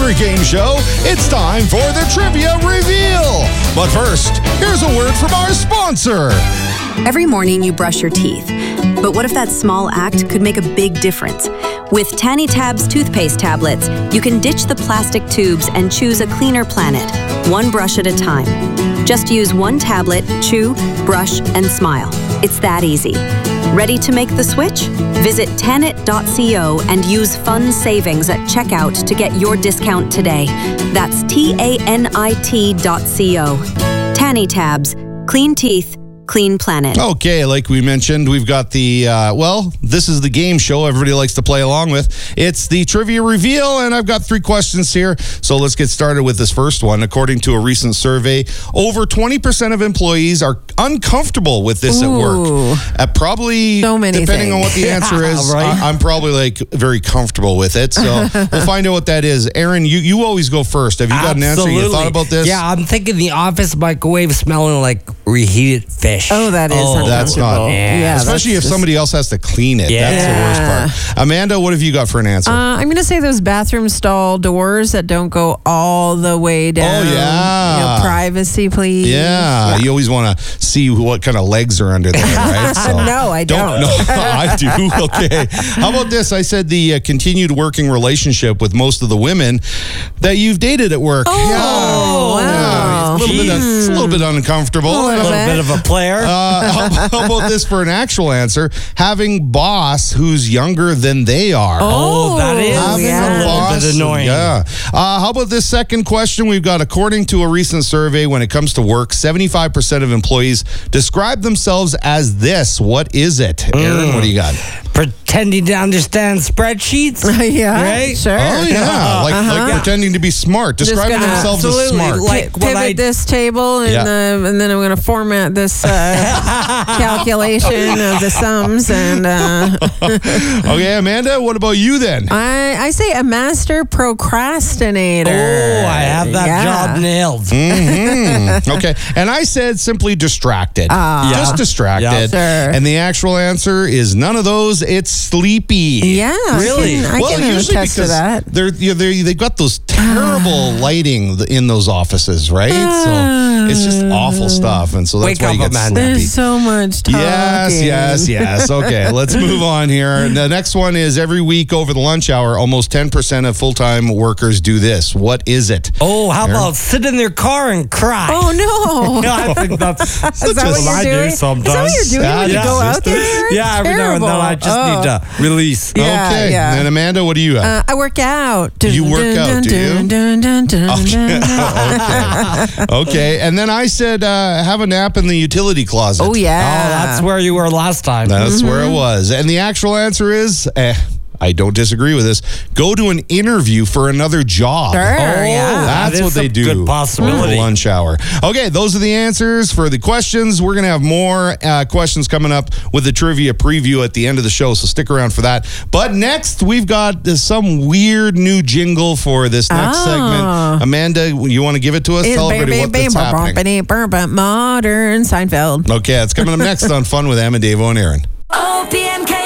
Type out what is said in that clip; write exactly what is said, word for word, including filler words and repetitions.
favorite game show, it's time for the Trivia Reveal. But first, here's a word from our sponsor. Every morning you brush your teeth. But what if that small act could make a big difference? With Tanny Tabs toothpaste tablets, you can ditch the plastic tubes and choose a cleaner planet, one brush at a time. Just use one tablet, chew, brush, and smile. It's that easy. Ready to make the switch? Visit tanit dot co and use fun savings at checkout to get your discount today. That's T A N I T dot co. Tanny Tabs. Clean teeth. Clean planet. Okay, like we mentioned, we've got the, uh, well, this is the game show everybody likes to play along with. It's the Trivia Reveal, and I've got three questions here. So let's get started with this first one. According to a recent survey, over twenty percent of employees are uncomfortable with this Ooh. at work. Uh, probably, so many depending things. on what the answer Yeah, is, right? I- I'm probably like very comfortable with it. So we'll find out what that is. Aaron, you, you always go first. Have you got an answer? You thought about this? Yeah, I'm thinking the office microwave smelling like reheated fish. Oh, that is Oh, That's not, uncomfortable. Yeah. especially if that's just- somebody else has to clean it. Yeah. That's the worst part. Amanda, what have you got for an answer? Uh, I'm going to say those bathroom stall doors that don't go all the way down. Oh, yeah. You know, privacy, please. Yeah, you always want to see what kind of legs are under there, right? So No, I don't. No, I do. Okay. How about this? I said the uh, continued working relationship with most of the women that you've dated at work. Oh, yeah. wow. Yeah, it's a little bit, un- it's a little bit uncomfortable. A a little little bit of a player. Uh, how, how about this for an actual answer? Having boss who's younger than they are. Oh, that is Having yeah. a a little boss. bit annoying. Yeah. Uh, how about this second question? We've got, according to a recent survey, when it comes to work, seventy-five percent of employees describe themselves as this. What is it? Aaron, what do you got? Pretending to understand spreadsheets. yeah, Right? sure. Oh, yeah. Like, like pretending to be smart. Just Describing gonna- themselves as absolutely, smart. like- Pi- what pivot I- this table and, Yeah. uh, and then I'm going to format this uh, calculation of the sums. And uh, Okay, Amanda, what about you then? I, I say a master procrastinator. Oh, I have that Yeah. job nailed. Mhm. Okay. And I said simply distracted. Ah. Yeah. Just distracted. Yeah. Sure. And the actual answer is none of those. It's sleepy. Yeah, Really? I can, I well, can usually attest to because that. they're, you know, they're they've got those terrible lighting in those offices, right? So it's just awful stuff, and so that's Wake why up, you get Amanda. sleepy. There's so much talking. Yes, yes, yes. Okay, let's move on here. The next one is every week over the lunch hour, almost ten percent of full-time workers do this. What is it? Oh, how Aaron? about sit in their car and cry? Oh no! Yeah, I think that's Is that just what you're I doing? do sometimes. Is that what you're doing when you Yeah. go out there? Yeah, every now and then I just Terrible. need to release. Yeah, okay. yeah. And Amanda, what do you have? Uh, I work out. You work out, do you? Dun, dun, dun, Okay. dun. okay. Okay. And then I said, uh, have a nap in the utility closet. Oh yeah. Oh, that's where you were last time. That's where it was. And the actual answer is, eh, I don't disagree with this. Go to an interview for another job. Sure, Oh, yeah. That's that is what they a do. good over possibility. the lunch hour. Okay, those are the answers for the questions. We're going to have more uh, questions coming up with the trivia preview at the end of the show, so stick around for that. But next, we've got uh, some weird new jingle for this next Oh. segment. Amanda, you want to give it to us? It's Tell everybody what that's happening. Modern Seinfeld. Okay, it's coming up next on Fun with Em and Davo and Aaron. O P M K